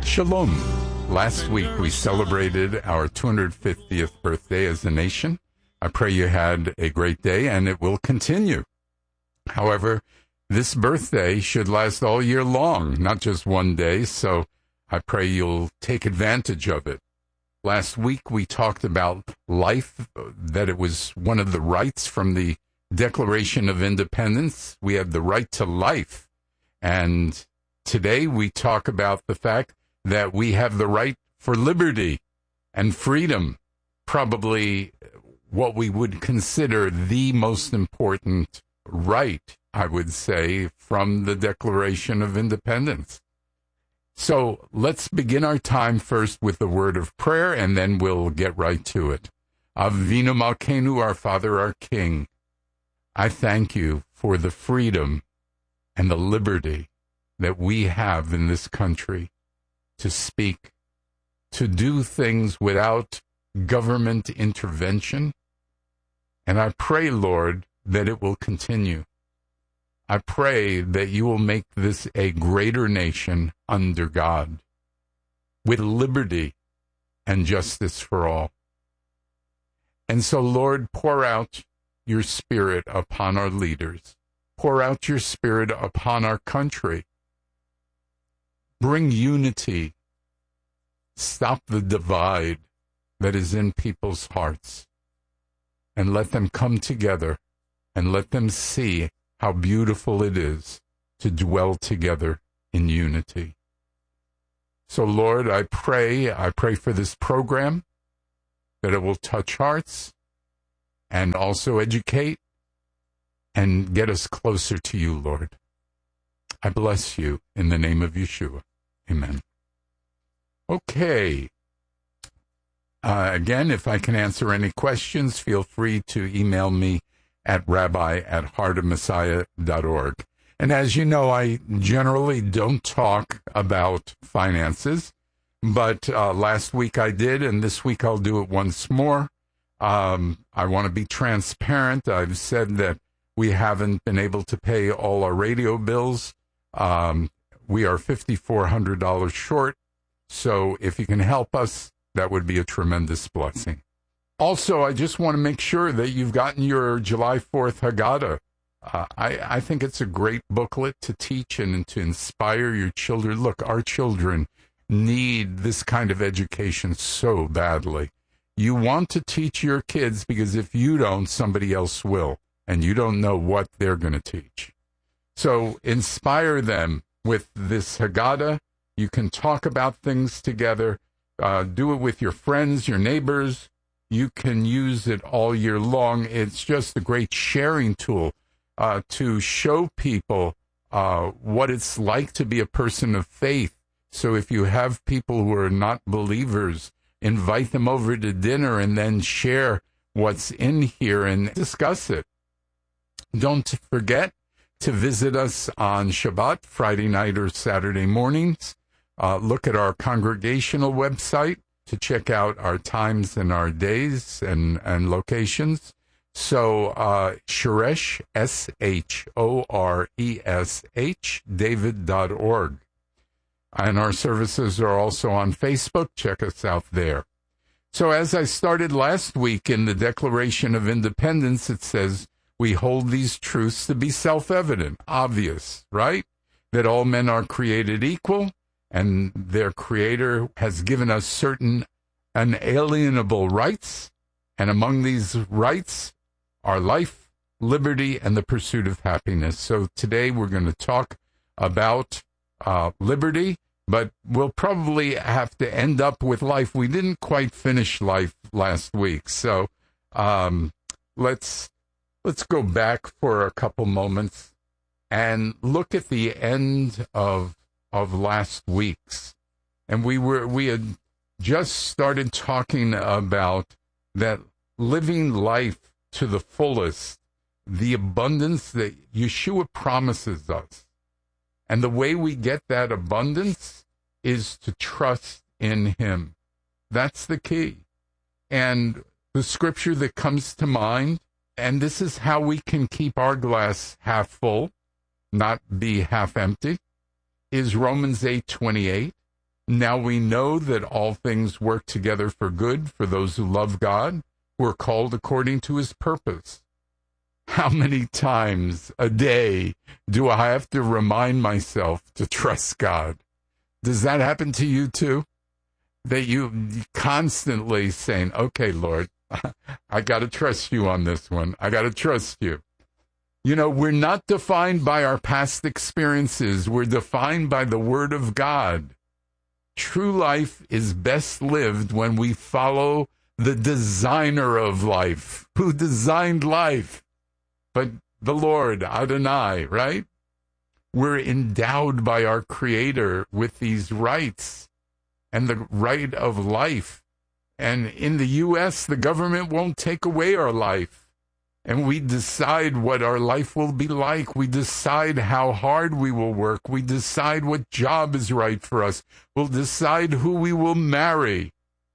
Shalom. Last week we celebrated our 250th birthday as a nation. I pray you had a great day and it will continue. However, this birthday should last all year long, not just one day, so I pray you'll take advantage of it. Last week we talked about life, that it was one of the rights from the Declaration of Independence. We have the right to life. And today we talk about the fact that we have the right for liberty and freedom, probably what we would consider the most important right, I would say, from the Declaration of Independence. So let's begin our time first with the word of prayer, and then we'll get right to it. Avinu Malkeinu, our Father, our King, I thank you for the freedom and the liberty that we have in this country to speak, to do things without government intervention. And I pray, Lord, that it will continue. I pray that you will make this a greater nation under God, with liberty and justice for all. And so, Lord, pour out your Spirit upon our leaders. Pour out your Spirit upon our country. Bring unity. Stop the divide that is in people's hearts. And let them come together and let them see how beautiful it is to dwell together in unity. So, Lord, I pray for this program, that it will touch hearts and also educate and get us closer to you, Lord. I bless you in the name of Yeshua. Amen. Okay. Again, if I can answer any questions, feel free to email me at rabbi@heartofmessiah.org. And as you know, I generally don't talk about finances, but last week I did, and this week I'll do it once more. I want to be transparent. I've said that we haven't been able to pay all our radio bills. We are $5,400 short. So if you can help us, that would be a tremendous blessing. Also, I just want to make sure that you've gotten your July 4th Haggadah. I think it's a great booklet to teach and to inspire your children. Look, our children need this kind of education so badly. You want to teach your kids because if you don't, somebody else will, and you don't know what they're going to teach. So inspire them with this Haggadah. You can talk about things together. Do it with your friends, your neighbors. You can use it all year long. It's just a great sharing tool to show people what it's like to be a person of faith. So if you have people who are not believers, invite them over to dinner and then share what's in here and discuss it. Don't forget to visit us on Shabbat, Friday night or Saturday mornings. Look at our congregational website to check out our times and our days and locations. So, Shoresh, SHORESH, David.org. And our services are also on Facebook. Check us out there. So as I started last week in the Declaration of Independence, it says, we hold these truths to be self-evident, obvious, right? That all men are created equal, and their Creator has given us certain unalienable rights, and among these rights are life, liberty, and the pursuit of happiness. So today we're going to talk about liberty, but we'll probably have to end up with life. We didn't quite finish life last week, so let's go back for a couple moments and look at the end of last week's. And we had just started talking about that living life to the fullest, the abundance that Yeshua promises us. And the way we get that abundance is to trust in him. That's the key. And the scripture that comes to mind, and this is how we can keep our glass half full, not be half empty, is Romans 8:28. Now we know that all things work together for good for those who love God, who are called according to his purpose. How many times a day do I have to remind myself to trust God? Does that happen to you too? That you constantly saying, okay, Lord, I got to trust you on this one. I got to trust you. You know, we're not defined by our past experiences. We're defined by the Word of God. True life is best lived when we follow the designer of life. Who designed life? But the Lord, Adonai, right? We're endowed by our Creator with these rights and the right of life. And in the U.S., the government won't take away our life. And we decide what our life will be like. We decide how hard we will work. We decide what job is right for us. We'll decide who we will marry.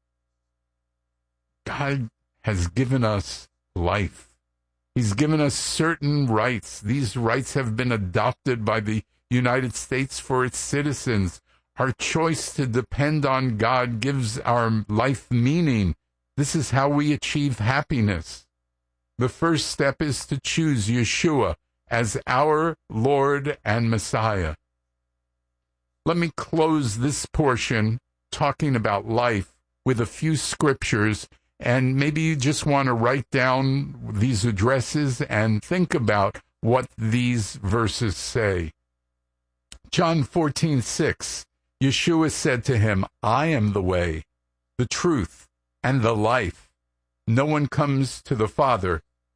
God has given us life. He's given us certain rights. These rights have been adopted by the United States for its citizens. Our choice to depend on God gives our life meaning. This is how we achieve happiness. The first step is to choose Yeshua as our Lord and Messiah. Let me close this portion talking about life with a few scriptures, and maybe you just want to write down these addresses and think about what these verses say. John 14:6, Yeshua said to him, I am the way, the truth, and the life. No one comes to the Father